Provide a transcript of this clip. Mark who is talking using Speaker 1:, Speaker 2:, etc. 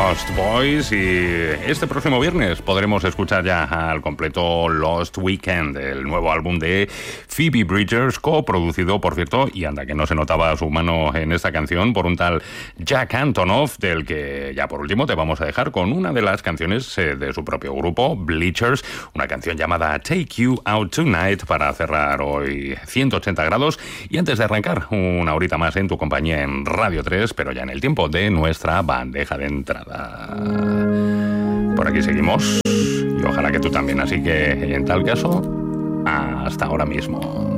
Speaker 1: Lost Boys, y este próximo viernes podremos escuchar ya al completo Lost Weekend, el nuevo álbum de Phoebe Bridgers, coproducido, por cierto, y anda que no se notaba su mano en esta canción, por un tal Jack Antonoff, del que ya por último te vamos a dejar con una de las canciones de su propio grupo, Bleachers, una canción llamada Take You Out Tonight, para cerrar hoy 180 grados, y antes de arrancar una horita más en tu compañía en Radio 3, pero ya en el tiempo de nuestra bandeja de entrada. Por aquí seguimos, y ojalá que tú también, así que en tal caso, hasta ahora mismo.